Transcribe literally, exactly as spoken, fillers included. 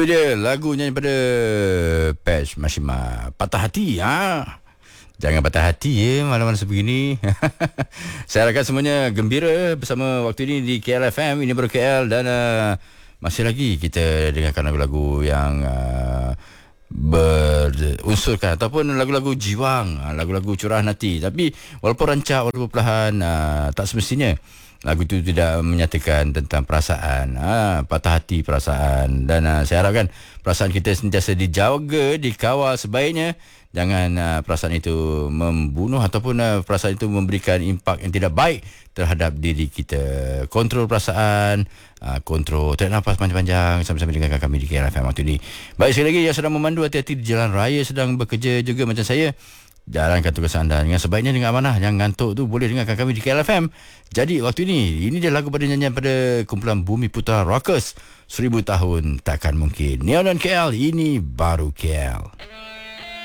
Itu dia lagu nyanyi pada Patch Mashima, Patah Hati. Ha? Jangan patah hati ya malam-malam sebegini. Saya harapkan semuanya gembira bersama waktu ini di K L F M. Ini baru K L dan uh, masih lagi kita dengarkan lagu-lagu yang uh, berunsurkan ataupun lagu-lagu jiwang, lagu-lagu curahan hati. Tapi walaupun rancak, walaupun perlahan, uh, tak semestinya lagu itu tidak menyatakan tentang perasaan, ha, patah hati perasaan. Dan uh, saya harapkan perasaan kita sentiasa dijaga, dikawal sebaiknya. Jangan uh, perasaan itu membunuh ataupun uh, perasaan itu memberikan impak yang tidak baik terhadap diri kita. Kontrol perasaan, uh, kontrol, tarik nafas panjang-panjang sambil-sambil dengarkan kami di K L F M waktu ini. Baik, sekali lagi yang sedang memandu, hati-hati di jalan raya, sedang bekerja juga macam saya. Jalankan tugas anda dengan sebaiknya, dengan amanah. Yang ngantuk tu boleh dengarkan kami di K L F M. Jadi waktu ini, ini dia lagu pada nyanyian pada kumpulan Bumi Putra Rockers. Seribu tahun takkan mungkin. Neon dan K L, ini baru K L.